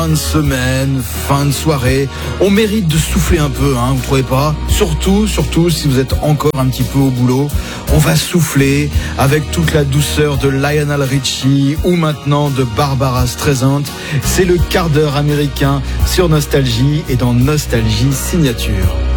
Fin de semaine, fin de soirée, on mérite de souffler un peu, hein, vous trouvez pas ? Surtout si vous êtes encore un petit peu au boulot, on va souffler avec toute la douceur de Lionel Richie ou maintenant de Barbara Streisand. C'est le quart d'heure américain sur Nostalgie et dans Nostalgie Signature.